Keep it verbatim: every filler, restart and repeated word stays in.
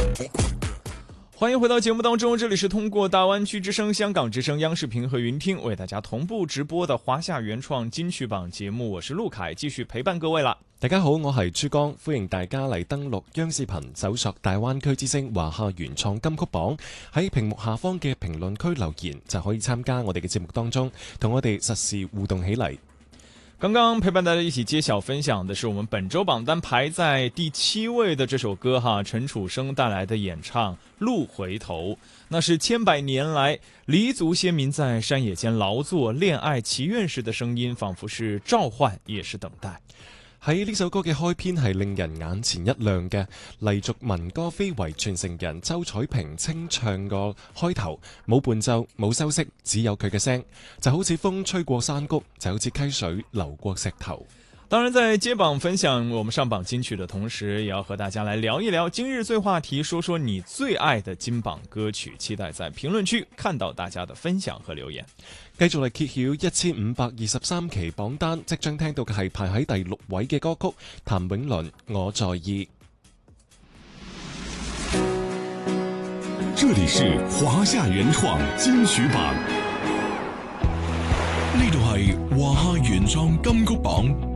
欢迎回到节目当中，这里是通过大湾区之声、香港之声、央视频和云听为大家同步直播的华夏原創金曲榜節目，我是陸凱，繼續陪伴各位啦。 大家好，我係珠江，歡迎大家嚟登錄央視頻，搜索大灣區之聲華夏原創金曲榜，喺屏幕下方嘅評論區留言就可以參加我哋嘅節目當中，同我哋實時互動起嚟。 剛剛陪伴大家一起揭曉分享的是我們本周榜單排在第七位的這首歌哈，陳楚生帶來的演唱《路回頭》，那是千百年來黎族先民在山野間勞作、戀愛、祈願時的聲音，仿佛是召喚，也是等待。 喺呢首歌嘅開篇係令人眼前一亮嘅，黎族民歌非遺傳承人周彩萍清唱個開頭，冇伴奏冇修飾，只有佢嘅聲，就好似風吹過山谷，就好似溪水流過石頭。 當然在揭榜分享我們上榜金曲的同時，也要和大家來聊一聊今日最話題，說說你最愛的金榜歌曲，期待在評論區看到大家的分享和留言。 繼續嚟揭曉一千五百二十三期榜單，即將聽到嘅係排喺第六位嘅歌曲譚詠麟《我在意》。 這裡是華夏原創金曲榜，呢度係華夏原創金曲榜。